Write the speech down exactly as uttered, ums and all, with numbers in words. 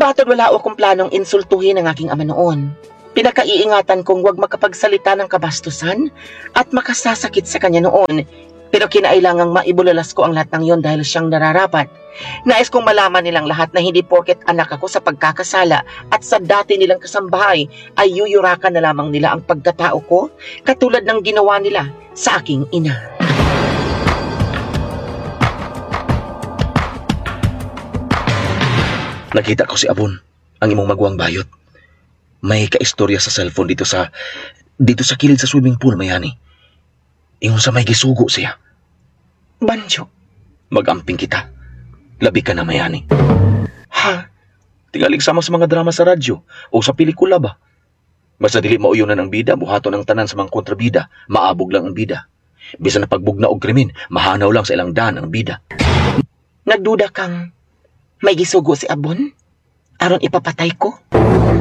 Batod wala akong planong insultuhin ang aking ama noon. Pinakaiingatan kong huwag makapagsalita ng kabastusan at makasasakit sa kanya noon. Pero kinailangang maibulalas ko ang lahat ng yon dahil siyang nararapat. Nais kong malaman nilang lahat na hindi porket anak ako sa pagkakasala at sa dati nilang kasambahay ay yuyurakan na lamang nila ang pagkatao ko katulad ng ginawa nila sa aking ina. Nakita ko si Abon, ang imong magwang bayot. May kaistorya sa cellphone dito sa dito sa kilid sa swimming pool, Mayani. Ingon sa may gisugo siya. Banjo. Magamping kita. Labi ka na, Mayani. Ha? Tingalig sama sa mga drama sa radyo o sa pelikula ba? Basta dili mauyonan ang bida, buhato ng tanan sa mga kontrabida, maabog lang ang bida. Bisan na pagbugna og krimen, mahanaw lang sa ilang daan ang bida. Nagduda kang may gisugo si Abon? Aron ipapatay ko?